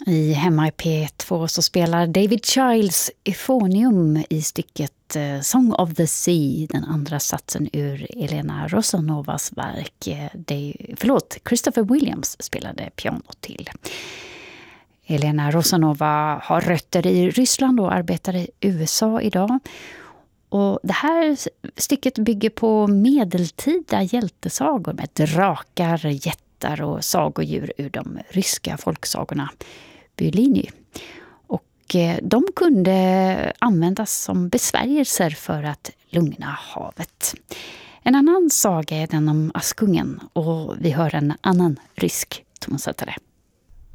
Hemma i P2 så spelar David Childs Euphonium i stycket Song of the Sea, den andra satsen ur Elena Rosanovas verk. Christopher Williams spelade piano till. Elena Rosanova har rötter i Ryssland och arbetar i USA idag. Och det här stycket bygger på medeltida hjältesagor med drakar, jättar och sagodjur ur de ryska folksagorna Byliny. Och de kunde användas som besvärjelser för att lugna havet. En annan saga är den om Askungen och vi hör en annan rysk tonsättare.